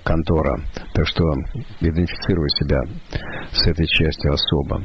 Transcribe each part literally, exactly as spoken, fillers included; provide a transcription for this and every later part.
контора. Так что идентифицирую себя с этой частью особо.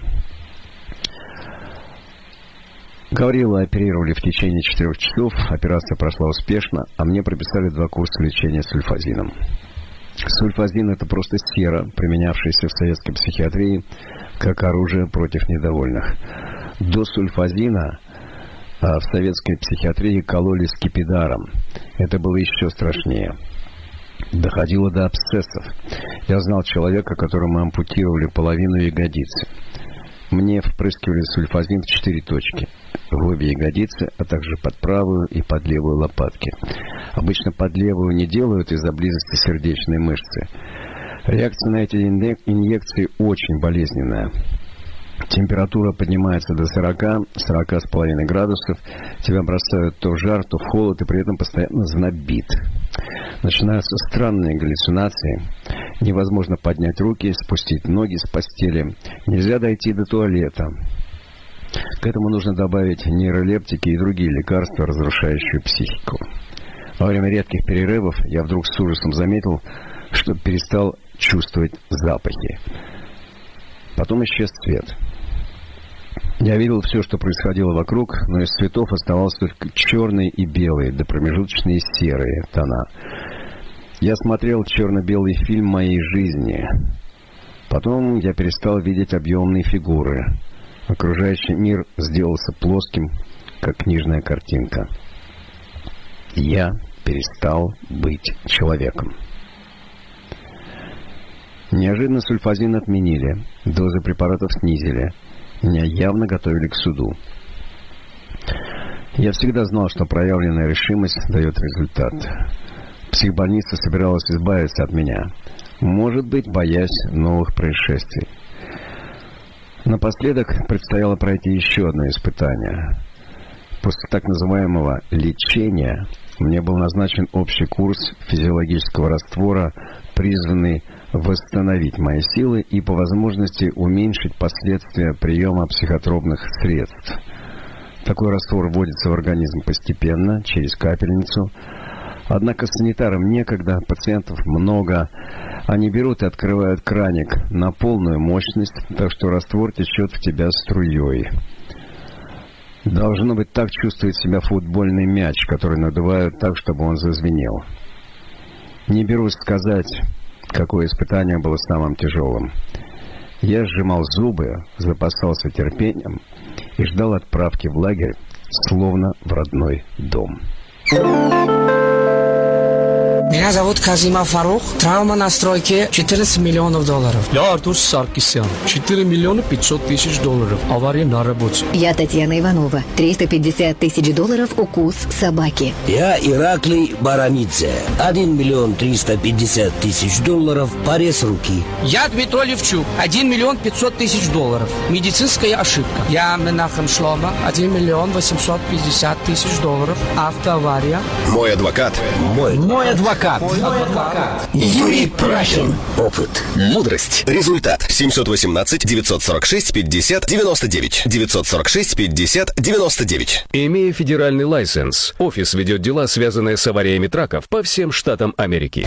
Гаврила оперировали в течение четырех часов. Операция прошла успешно, а мне прописали два курса лечения сульфазином. Сульфазин – это просто сера, применявшаяся в советской психиатрии как оружие против недовольных. До сульфазина а в советской психиатрии кололи скипидаром. Это было еще страшнее. Доходило до абсцессов. Я знал человека, которому ампутировали половину ягодицы. Мне впрыскивали сульфазин в четыре точки. В обе ягодицы, а также под правую и под левую лопатки. Обычно под левую не делают из-за близости сердечной мышцы. Реакция на эти инъекции очень болезненная. Температура поднимается до сорока-сорока с половиной градусов. Тебя бросают то в жар, то в холод, и при этом постоянно знобит. Начинаются странные галлюцинации. Невозможно поднять руки, спустить ноги с постели. Нельзя дойти до туалета. К этому нужно добавить нейролептики и другие лекарства, разрушающие психику. Во время редких перерывов я вдруг с ужасом заметил, что перестал чувствовать запахи. Потом исчез цвет. Я видел все, что происходило вокруг, но из цветов оставался только черный и белый, да промежуточные серые тона. Я смотрел черно-белый фильм моей жизни. Потом я перестал видеть объемные фигуры. Окружающий мир сделался плоским, как книжная картинка. Я перестал быть человеком. Неожиданно сульфазин отменили, дозы препаратов снизили. Меня явно готовили к суду. Я всегда знал, что проявленная решимость дает результат. Психбольница собиралась избавиться от меня, может быть, боясь новых происшествий. Напоследок предстояло пройти еще одно испытание. После так называемого лечения мне был назначен общий курс физиологического раствора, призванный восстановить мои силы и по возможности уменьшить последствия приема психотропных средств. Такой раствор вводится в организм постепенно, через капельницу. Однако санитарам некогда, пациентов много. Они берут и открывают краник на полную мощность, так что раствор течет в тебя струей. Должно быть, так чувствует себя футбольный мяч, который надувают так, чтобы он зазвенел. Не берусь сказать, какое испытание было самым тяжелым. Я сжимал зубы, запасался терпением и ждал отправки в лагерь, словно в родной дом. Меня зовут Казима Фарух. Травма на стройке четырнадцать миллионов долларов. Я Артур Саркисян. четыре миллиона пятьсот тысяч долларов. Авария на работе. Я Татьяна Иванова. триста пятьдесят тысяч долларов укус собаки. Я Ираклий Барамидзе. один миллион триста пятьдесят тысяч долларов. Порез руки. Я Дмитрий Левчук. один миллион пятьсот тысяч долларов. Медицинская ошибка. Я Менахем Шлома. один миллион восемьсот пятьдесят тысяч долларов. Автоавария. Мой адвокат. Мой, Мой адвокат. Мой адвокат. Юрий Прахин. Опыт. Мудрость. Результат. семьсот восемнадцать девятьсот сорок шесть пятьдесят девяносто девять. девятьсот сорок шесть пятьдесят девяносто девять. Имея федеральный лайсенс, офис ведет дела, связанные с авариями траков по всем штатам Америки.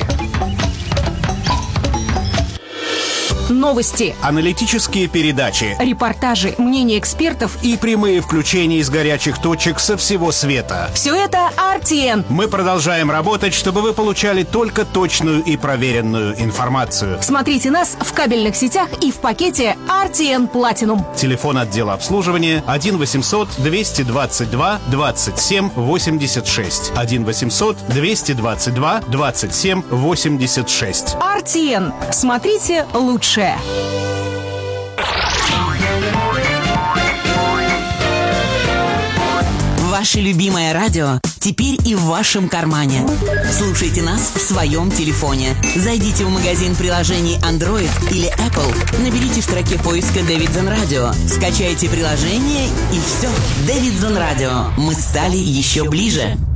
Новости, аналитические передачи, репортажи, мнения экспертов и прямые включения из горячих точек со всего света. Все это ар ти эн. Мы продолжаем работать, чтобы вы получали только точную и проверенную информацию. Смотрите нас в кабельных сетях и в пакете ар ти эн Platinum. Телефон отдела обслуживания один восемьсот двести двадцать два двадцать семь восемьдесят шесть. один восемьсот двести двадцать два двадцать семь восемьдесят шесть. ар ти эн. Смотрите лучше. Ваше любимое радио теперь и в вашем кармане. Слушайте нас в своем телефоне. Зайдите в магазин приложений Android или Apple, наберите в строке поиска Davidson Radio, скачайте приложение и все. Davidson Radio. Мы стали еще ближе.